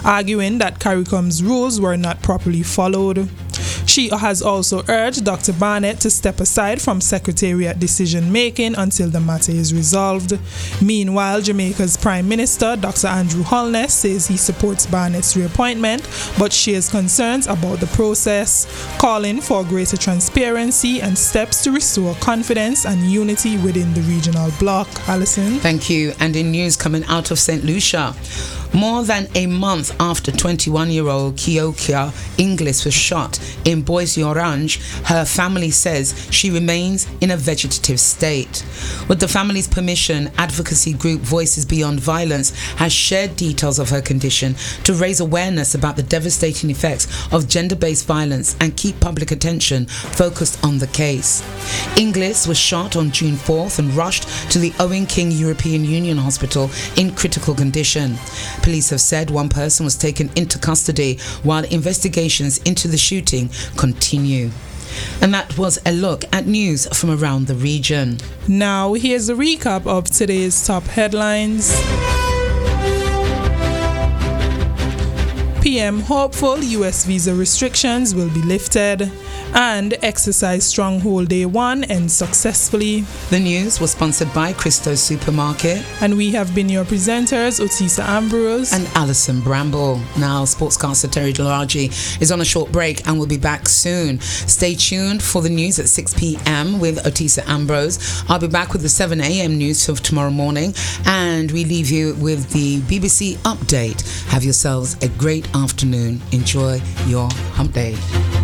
arguing that CARICOM's rules were not properly followed. She has also urged Dr. Barnett to step aside from Secretariat decision-making until the matter is resolved. Meanwhile, Jamaica's Prime Minister, Dr. Andrew Holness, says he supports Barnett's reappointment, but shares concerns about the process, calling for greater transparency and steps to restore confidence and unity within the regional bloc. Alison? Thank you. And in news coming out of St. Lucia, more than a month after 21-year-old Kiokia Inglis was shot in Boise Orange, her family says she remains in a vegetative state. With the family's permission, advocacy group Voices Beyond Violence has shared details of her condition to raise awareness about the devastating effects of gender-based violence and keep public attention focused on the case. Inglis was shot on June 4th and rushed to the Owen King European Union Hospital in critical condition. Police have said one person was taken into custody while investigations into the shooting continue. And that was a look at news from around the region. Now, here's a recap of today's top headlines. PM hopeful US visa restrictions will be lifted, and Exercise Stronghold Day 1 ends successfully. The news was sponsored by Christo's Supermarket. And we have been your presenters, Otisa Ambrose and Alison Bramble. Now, sportscaster Terry Delagy is on a short break and will be back soon. Stay tuned for the news at 6 p.m. with Otisa Ambrose. I'll be back with the 7 a.m. news of tomorrow morning, and we leave you with the BBC update. Have yourselves a great afternoon. Enjoy your hump day.